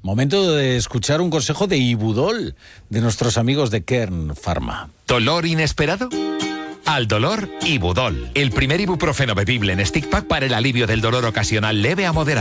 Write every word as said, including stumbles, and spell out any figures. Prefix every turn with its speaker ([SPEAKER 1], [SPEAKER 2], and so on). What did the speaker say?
[SPEAKER 1] Momento de escuchar un consejo de Ibudol, de nuestros amigos de Kern Pharma.
[SPEAKER 2] ¿Dolor inesperado? Al dolor, Ibudol. El primer ibuprofeno bebible en stick pack para el alivio del dolor ocasional leve a moderado.